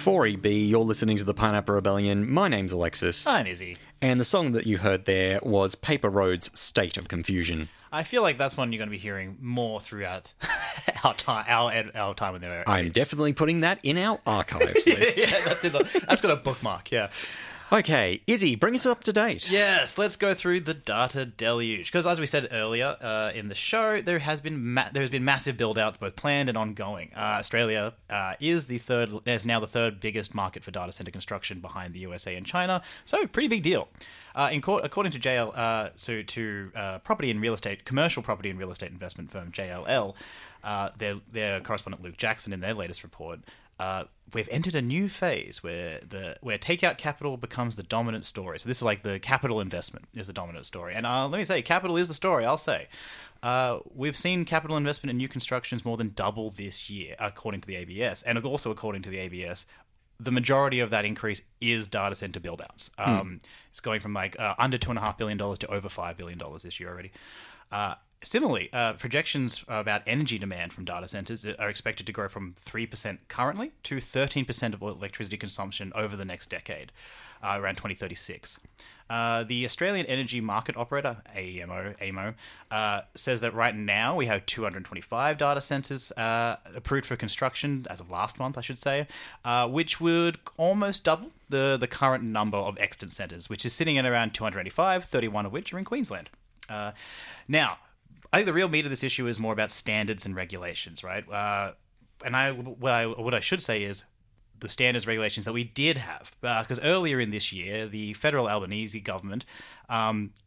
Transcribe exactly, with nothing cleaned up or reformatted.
four E B, you're listening to the Pineapple Rebellion. My name's Alexis. I'm Izzy. And the song that you heard there was Paper Road's State of Confusion. I feel like that's one you're going to be hearing more throughout our time, our, our time in there. I'm definitely putting that in our archives list. yeah, that's, in the, that's got a bookmark, yeah. Okay, Izzy, bring us up to date. Yes, let's go through the data deluge. Because as we said earlier uh, in the show, there has been ma- there has been massive build-outs, both planned and ongoing. Uh, Australia uh, is the third is now the third biggest market for data center construction behind the U S A and China. So pretty big deal. Uh, in court, according to J L, uh, so to uh, property and real estate, commercial property and real estate investment firm J L L, uh, their their correspondent Luke Jackson in their latest report. Uh, we've entered a new phase where the where takeout capital becomes the dominant story. So this is like the capital investment is the dominant story. And uh, let me say, capital is the story, I'll say. Uh, we've seen capital investment in new constructions more than double this year, according to the A B S. And also according to the A B S, the majority of that increase is data center build-outs. Um, hmm. It's going from like uh, under two point five billion dollars to over five billion dollars this year already. Uh, Similarly, uh, projections about energy demand from data centers are expected to grow from three percent currently to thirteen percent of electricity consumption over the next decade, uh, around twenty thirty-six. Uh, the Australian Energy Market Operator, A E M O, A E M O, uh, says that right now we have two hundred twenty-five data centers uh, approved for construction, as of last month, I should say, uh, which would almost double the, the current number of extant centers, which is sitting at around two hundred eighty-five, thirty-one of which are in Queensland. Uh, now, I think the real meat of this issue is more about standards and regulations, right? Uh, and I what, I, what I should say is the standards regulations that we did have. Because uh, earlier in this year, the federal Albanese government um,